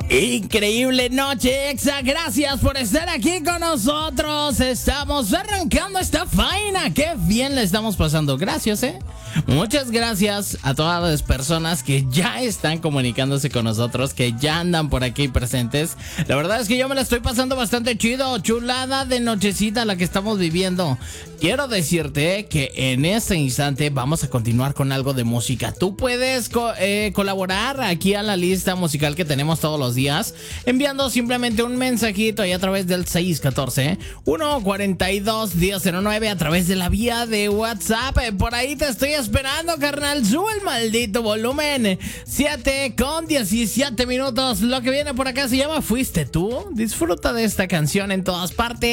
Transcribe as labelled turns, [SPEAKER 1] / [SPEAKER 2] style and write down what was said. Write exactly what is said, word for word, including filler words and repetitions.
[SPEAKER 1] Increíble noche, Exa. Gracias por estar aquí con nosotros. Estamos arrancando esta faena. Qué bien le estamos pasando. Gracias, eh. Muchas gracias a todas las personas que ya están comunicándose con nosotros, que ya andan por aquí presentes. La verdad es que yo me la estoy pasando bastante chido. Chulada de nochecita la que estamos viviendo. Quiero decirte que en este instante vamos a continuar con algo de música. Tú puedes co- eh, colaborar aquí a la lista musical que tenemos todos los días, enviando simplemente un mensajito ahí a través del seis uno cuatro, uno cuatro dos, uno cero cero nueve a través de la vía de WhatsApp. Por ahí te estoy esperando, carnal. Sube el maldito volumen. siete con diecisiete minutos. Lo que viene por acá se llama Fuiste Tú. Disfruta de esta canción en todas partes.